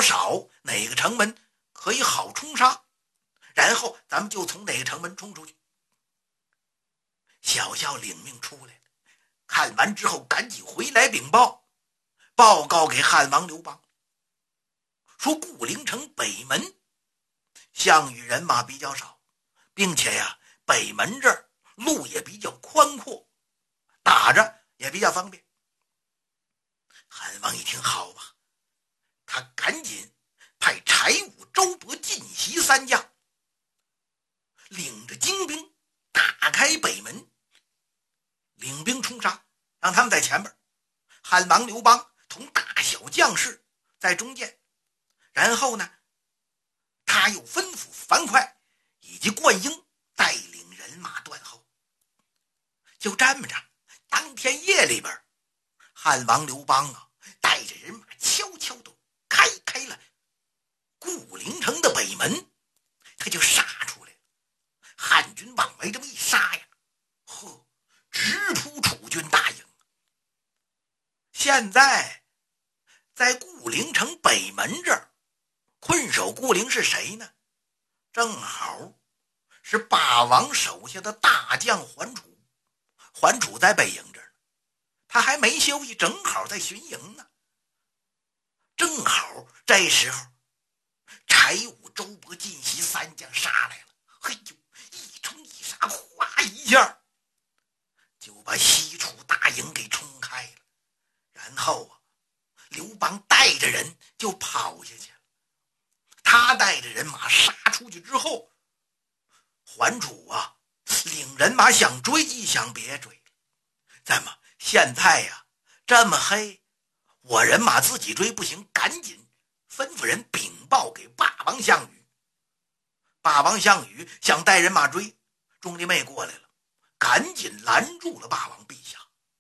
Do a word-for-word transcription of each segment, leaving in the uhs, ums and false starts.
少，哪个城门可以好冲杀，然后咱们就从哪个城门冲出去。小校领命出来了，看完之后赶紧回来禀报，报告给汉王刘邦，说固陵城北门项羽人马比较少，并且呀，北门这儿路也比较宽阔，打着也比较方便。汉王一听，好吧，他赶紧派柴武、周勃、靳袭三将领着精兵打开北门，领兵冲杀，让他们在前边，汉王刘邦同大小将士在中间，然后呢，他又吩咐樊哙以及灌婴带领人马断后。就这么着，当天夜里边，汉王刘邦啊，带着人马悄悄地开开了固陵城的北门，他就杀出来了。汉军往外这么一杀呀，呵，直扑楚军大营。现在在固陵城北门这儿困守固陵是谁呢？正好是霸王手下的大将桓楚。桓楚在北营这儿，他还没休息，正好在巡营呢。正好这时候柴武、周勃、靳袭三将杀来了，嘿呦，一冲一杀，哗一下就把西楚大营给冲开了。然后啊，刘邦带着人就跑下去了。他带着人马杀出去之后，桓楚啊领人马想追一想别追了，怎么现在呀、啊、这么黑，我人马自己追不行，赶紧吩咐人禀报给霸王项羽。霸王项羽想带人马追，钟离昧过来了，赶紧拦住了霸王陛下。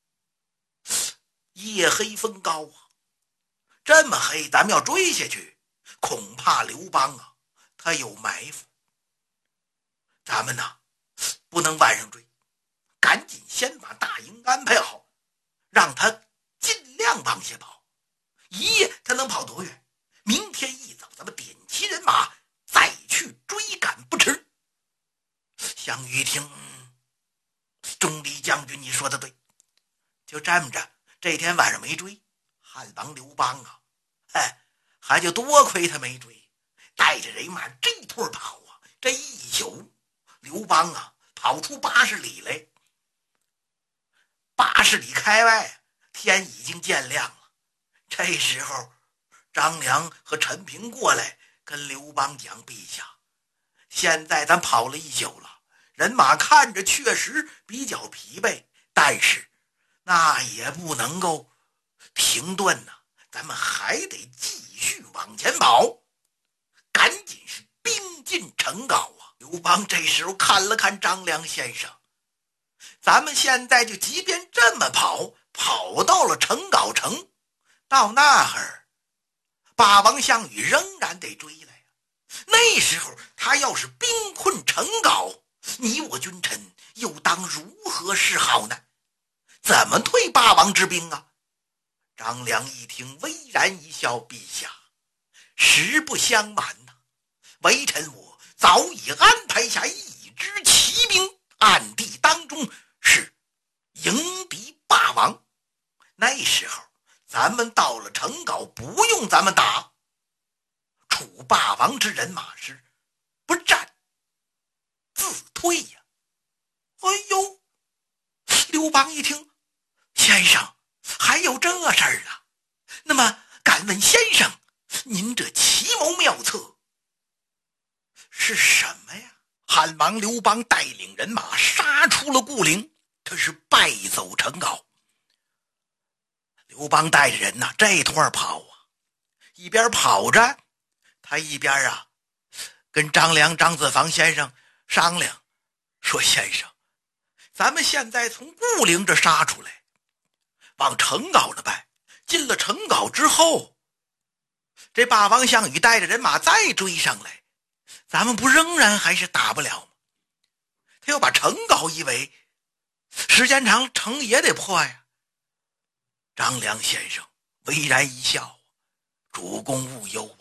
夜黑风高啊，这么黑，咱们要追下去，恐怕刘邦啊他有埋伏，咱们呢不能晚上追，赶紧先把大营安排好，让他尽量往下跑。一夜他能跑多远？明天一早咱们点齐人马再去追赶不迟。项羽一听，嗯，钟离将军你说的对，就这么着，这天晚上没追。汉王刘邦啊，哎，还就多亏他没追，带着人马这拖跑啊，这一宿刘邦啊跑出八十里来。八十里开外，天已经渐亮了。这时候张良和陈平过来跟刘邦讲，陛下，现在咱跑了一宿了，人马看着确实比较疲惫，但是那也不能够停顿呐、啊，咱们还得继续往前跑，赶紧是兵进城皋啊。刘邦这时候看了看张良先生，咱们现在就即便这么跑，跑到了城皋城，到那儿霸王项羽仍然得追来呀、啊。那时候他要是兵困城皋，你我君臣又当如何是好呢？怎么退霸王之兵啊？张良一听，微然一笑，陛下，实不相瞒呐、啊，微臣我早已安排下一支骑兵，暗地当中是迎敌霸王。那时候咱们到了城皋，不用咱们打，楚霸王之人马是不战自退呀、啊。哎呦，刘邦一听，先生还有这事儿啊？那么敢问先生，您这奇谋妙策是什么呀？汉王刘邦带领人马杀出了固陵，他是败走城皋。刘邦带着人呐、啊，这拖跑啊，一边跑着，他一边啊跟张良、张子房先生商量，说：“先生，咱们现在从固陵这杀出来，往城皋这败，进了城皋之后，这霸王项羽带着人马再追上来，咱们不仍然还是打不了吗？他要把城皋一围，时间长城也得破呀。”张良先生微然一笑：“主公勿忧啊，